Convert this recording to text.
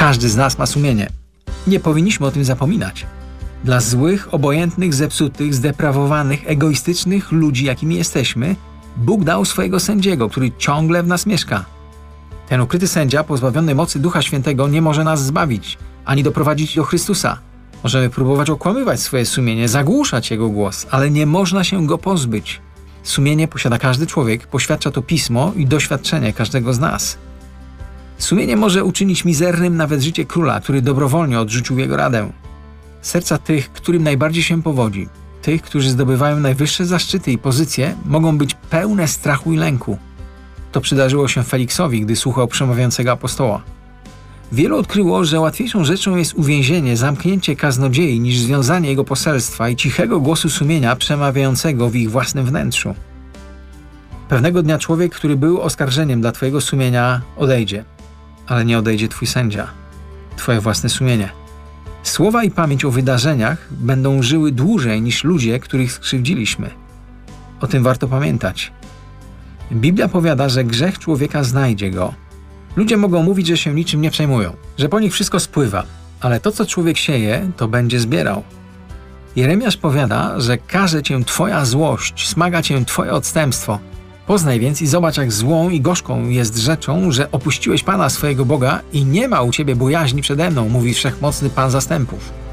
Każdy z nas ma sumienie. Nie powinniśmy o tym zapominać. Dla złych, obojętnych, zepsutych, zdeprawowanych, egoistycznych ludzi, jakimi jesteśmy, Bóg dał swojego sędziego, który ciągle w nas mieszka. Ten ukryty sędzia, pozbawiony mocy Ducha Świętego, nie może nas zbawić, ani doprowadzić do Chrystusa. Możemy próbować okłamywać swoje sumienie, zagłuszać jego głos, ale nie można się go pozbyć. Sumienie posiada każdy człowiek, poświadcza to Pismo i doświadczenie każdego z nas. Sumienie może uczynić mizernym nawet życie króla, który dobrowolnie odrzucił jego radę. Serca tych, którym najbardziej się powodzi, tych, którzy zdobywają najwyższe zaszczyty i pozycje, mogą być pełne strachu i lęku. To przydarzyło się Feliksowi, gdy słuchał przemawiającego apostoła. Wielu odkryło, że łatwiejszą rzeczą jest uwięzienie, zamknięcie kaznodziei niż związanie jego poselstwa i cichego głosu sumienia przemawiającego w ich własnym wnętrzu. Pewnego dnia człowiek, który był oskarżeniem dla twojego sumienia, odejdzie, ale nie odejdzie twój sędzia, twoje własne sumienie. Słowa i pamięć o wydarzeniach będą żyły dłużej niż ludzie, których skrzywdziliśmy. O tym warto pamiętać. Biblia powiada, że grzech człowieka znajdzie go. Ludzie mogą mówić, że się niczym nie przejmują, że po nich wszystko spływa, ale to, co człowiek sieje, to będzie zbierał. Jeremiasz powiada, że karze cię twoja złość, smaga cię twoje odstępstwo. Poznaj więc i zobacz, jak złą i gorzką jest rzeczą, że opuściłeś Pana swojego Boga i nie ma u ciebie bojaźni przede mną, mówi Wszechmocny Pan zastępów.